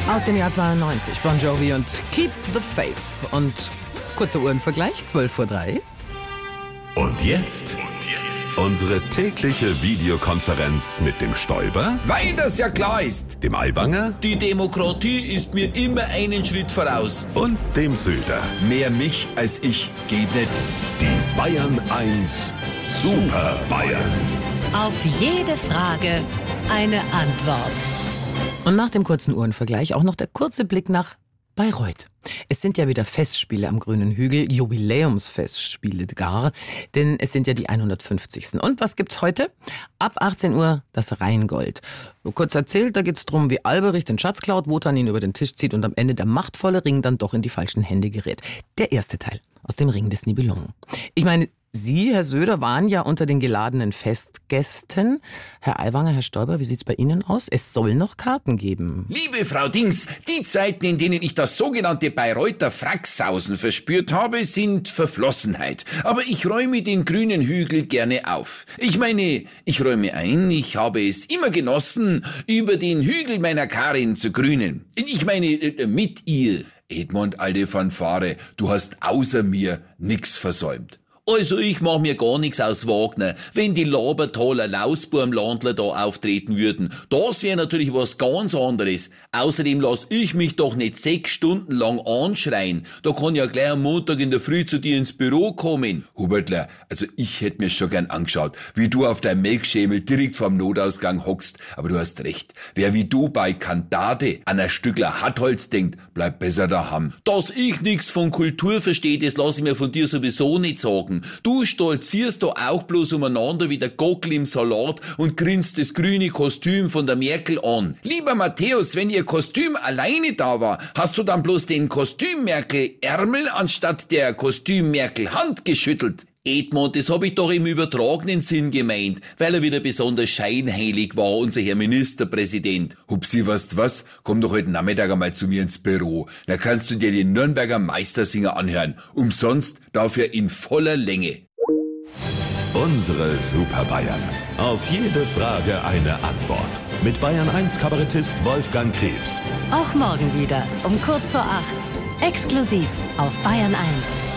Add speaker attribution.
Speaker 1: Aus dem Jahr 92, Bon Jovi und Keep the Faith. Und kurzer Uhrenvergleich, 12:03 Uhr.
Speaker 2: Und jetzt unsere tägliche Videokonferenz mit dem Stoiber,
Speaker 3: Weil das ja klar ist.
Speaker 2: dem Aiwanger
Speaker 3: Die Demokratie ist mir immer einen Schritt voraus.
Speaker 2: und dem Söder.
Speaker 3: Mehr mich als ich geht nicht.
Speaker 2: Die Bayern 1 Super Bayern.
Speaker 4: Auf jede Frage eine Antwort.
Speaker 1: Und nach dem kurzen Uhrenvergleich auch noch der kurze Blick nach Bayreuth. Es sind ja wieder Festspiele am Grünen Hügel, Jubiläumsfestspiele gar, denn es sind ja die 150. Und was gibt's heute? Ab 18 Uhr das Rheingold. Nur kurz erzählt, da geht's drum, wie Alberich den Schatz klaut, Wotan ihn über den Tisch zieht und am Ende der machtvolle Ring dann doch in die falschen Hände gerät. Der erste Teil aus dem Ring des Nibelungen. Ich meine, Sie, Herr Söder, waren ja unter den geladenen Festgästen. Herr Aiwanger, Herr Stoiber, wie sieht's bei Ihnen aus? Es soll noch Karten geben.
Speaker 3: Liebe Frau Dings, die Zeiten, in denen ich das sogenannte Bayreuther Fracksausen verspürt habe, sind Verflossenheit. Aber ich räume den Grünen Hügel gerne auf. Ich meine, ich räume ein, ich habe es immer genossen, über den Hügel meiner Karin zu grünen. Ich meine, mit ihr. Edmund, alte Fanfare, du hast außer mir nix versäumt. Also ich mach mir gar nix aus Wagner. Wenn die Labertaler Lausburmlandler da auftreten würden, das wäre natürlich was ganz anderes. Außerdem lass ich mich doch nicht 6 Stunden lang anschreien. Da kann ja gleich am Montag in der Früh zu dir ins Büro kommen. Hubertler, also ich hätt mir schon gern angeschaut, wie du auf deinem Melkschemel direkt vorm Notausgang hockst. Aber du hast recht. Wer wie du bei Kantate an ein Stückler Hartholz denkt, bleibt besser daheim. Dass ich nix von Kultur verstehe, das lass ich mir von dir sowieso nicht sagen. Du stolzierst da auch bloß umeinander wie der Gockel im Salat und grinst das grüne Kostüm von der Merkel an. Lieber Matthäus, wenn ihr Kostüm alleine da war, hast du dann bloß den Kostüm-Merkel-Ärmel anstatt der Kostüm-Merkel-Hand geschüttelt. Edmund, das hab ich doch im übertragenen Sinn gemeint, weil er wieder besonders scheinheilig war, unser Herr Ministerpräsident. Hupsi, weißt was? Komm doch heute Nachmittag einmal zu mir ins Büro. Da kannst du dir den Nürnberger Meistersinger anhören. Umsonst, dafür in voller Länge.
Speaker 2: Unsere Super Bayern. Auf jede Frage eine Antwort. Mit Bayern 1 Kabarettist Wolfgang Krebs.
Speaker 4: Auch morgen wieder um kurz vor 8. Exklusiv auf Bayern 1.